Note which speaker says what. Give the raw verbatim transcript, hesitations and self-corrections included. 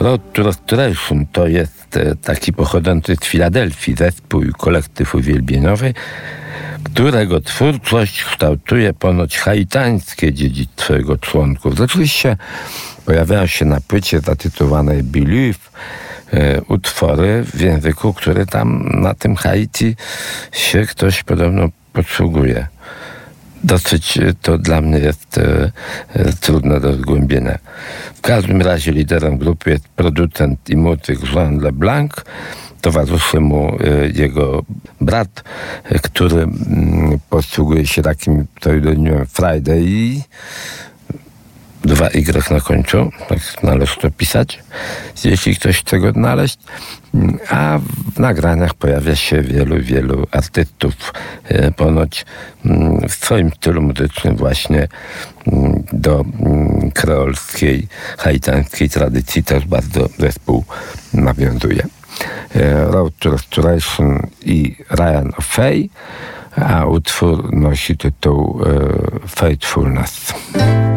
Speaker 1: Road to Restoration to jest taki pochodzący z Filadelfii zespół i kolektyw uwielbieniowy, którego twórczość kształtuje ponoć haitańskie dziedzictwo jego członków. Oczywiście pojawiają się na płycie zatytułowanej Believe e, utwory w języku, który tam na tym Haiti się ktoś podobno posługuje. Dosyć to dla mnie jest e, e, trudne do zgłębienia. W każdym razie liderem grupy jest producent i muzyk Jean LeBlanc. Towarzyszy mu e, jego brat, e, który m, posługuje się takim pseudonimem Friday. Dwa Y na końcu, tak należy to pisać, jeśli ktoś chce go znaleźć. A w nagraniach pojawia się wielu, wielu artystów. E, ponoć m, w swoim stylu muzycznym właśnie m, do m, kreolskiej, haitańskiej tradycji też bardzo zespół nawiązuje. E, Road to Restoration i Ryan O'Fay, a utwór nosi tytuł e, Faithfulness.